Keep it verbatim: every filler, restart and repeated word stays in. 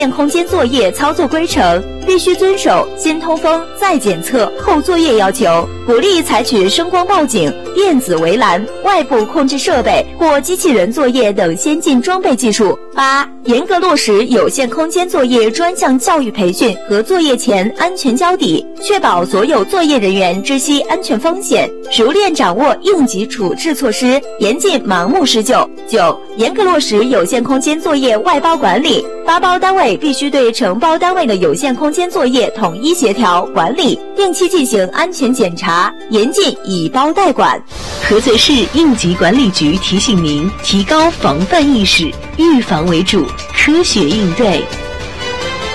空间作业操作规程，必须遵守先通风再检测后作业要求，鼓励采取声光报警、电子围栏、外部控制设备或机器人作业等先进装备技术。八、严格落实有限空间作业专项教育培训和作业前安全交底，确保所有作业人员知悉安全风险，熟练掌握应急处置措施，严禁盲目施救。九、严格落实有限空间作业外包管理，发包单位必须对承包单位的有限空间作业统一协调管理，定期进行安全检查，严禁以包代管。 菏泽市应急管理局提醒您：提高防范意识，预防为主，科学应对。